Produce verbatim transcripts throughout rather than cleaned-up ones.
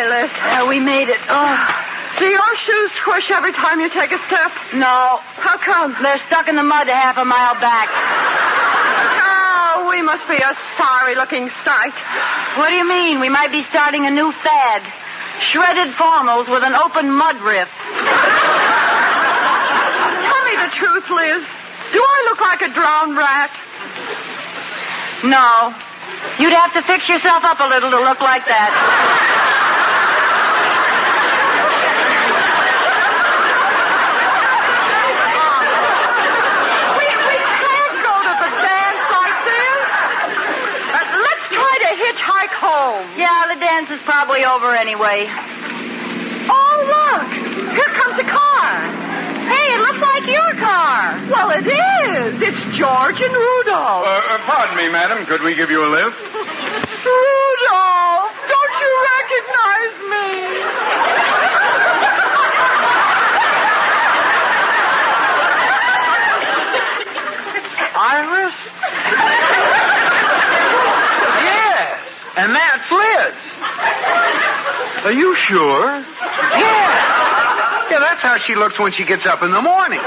Liz. Uh, we made it. Oh. Do your shoes squish every time you take a step? No. How come? They're stuck in the mud half a mile back. Oh, we must be a sorry-looking sight. What do you mean? We might be starting a new fad. Shredded formals with an open mud riff. Tell me the truth, Liz. Do I look like a drowned rat? No. You'd have to fix yourself up a little to look like that. we, we can't go to the dance like this. Uh, let's try to hitchhike home. Yeah, the dance is probably over anyway. Oh, look. Here comes a car. Hey, it looks like your car. Well, it is. It's George and Rudolph. Uh, uh, pardon me, madam. Could we give you a lift? Rudolph, don't you recognize me? Iris? Yes. And that's Liz. Are you sure? Yeah. Yeah, that's how she looks when she gets up in the morning.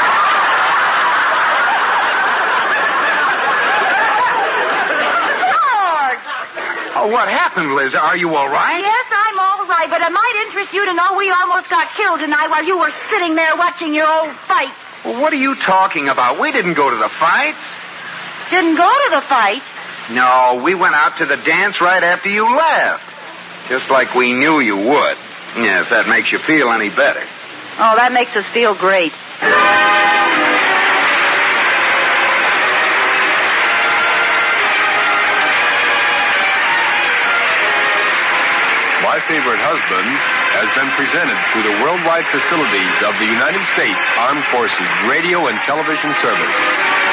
George! Oh, what happened, Liz? Are you all right? Yes, I'm all right, but it might interest you to know we almost got killed tonight while you were sitting there watching your old fight. Well, what are you talking about? We didn't go to the fights. Didn't go to the fight? No, we went out to the dance right after you left. Just like we knew you would. Yeah, if that makes you feel any better. Oh, that makes us feel great. My Favorite Husband has been presented through the worldwide facilities of the United States Armed Forces Radio and Television Service.